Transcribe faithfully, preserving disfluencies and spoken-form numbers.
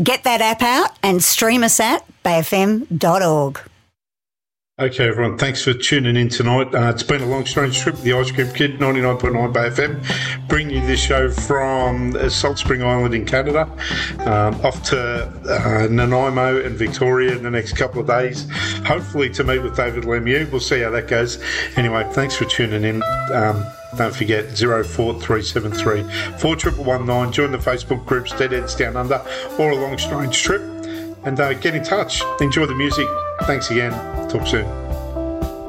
Get that app out and stream us at bay f m dot org. Okay, everyone, thanks for tuning in tonight. Uh, it's been a long, strange trip with the Ice Cream Kid, ninety-nine point nine Bay F M, bringing you this show from uh, Salt Spring Island in Canada, um, off to uh, Nanaimo and Victoria in the next couple of days, hopefully to meet with David Lemieux. We'll see how that goes. Anyway, thanks for tuning in. Um, don't forget, zero four three seven three four one one one nine. Join the Facebook groups Deadheads Down Under or A Long Strange Trip, and uh, get in touch. Enjoy the music. Thanks again. Talk soon.